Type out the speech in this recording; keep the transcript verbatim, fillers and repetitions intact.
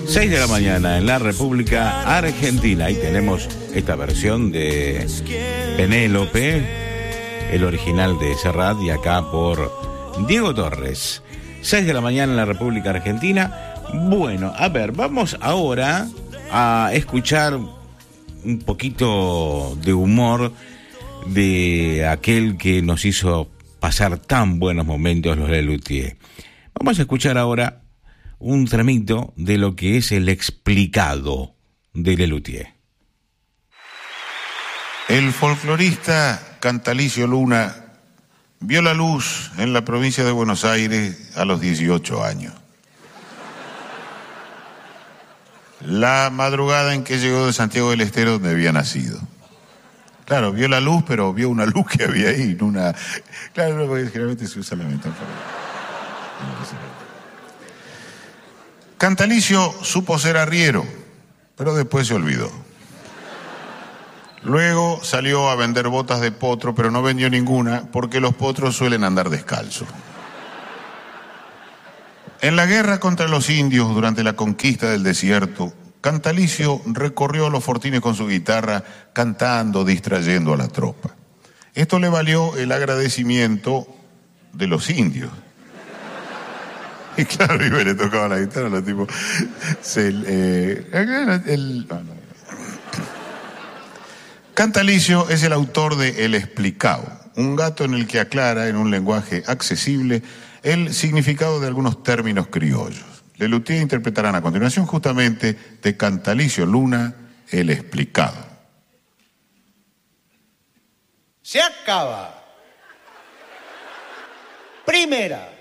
seis de la mañana en la República Argentina. Ahí tenemos esta versión de Penélope, el original de Serrat, y acá por Diego Torres. seis de la mañana en la República Argentina. Bueno, a ver, vamos ahora a escuchar un poquito de humor de aquel que nos hizo pasar tan buenos momentos, los Lelutier. Vamos a escuchar ahora un tramito de lo que es el explicado de Lelutier. El folclorista Cantalicio Luna vio la luz en la provincia de Buenos Aires a los dieciocho años. La madrugada en que llegó de Santiago del Estero, donde había nacido. Claro, vio la luz, pero vio una luz que había ahí, no una... Claro, porque generalmente se usa la metáfora. Cantalicio supo ser arriero, pero después se olvidó. Luego salió a vender botas de potro, pero no vendió ninguna porque los potros suelen andar descalzos. En la guerra contra los indios durante la conquista del desierto, Cantalicio recorrió los fortines con su guitarra, cantando, distrayendo a la tropa. Esto le valió el agradecimiento de los indios. Y claro, y le tocaba la guitarra, los tipos... Se, eh, el, no, no. Cantalicio es el autor de El Explicado, un gato en el que aclara en un lenguaje accesible el significado de algunos términos criollos. Lelutier interpretarán a continuación justamente de Cantalicio Luna, El Explicado. Se acaba. Primera.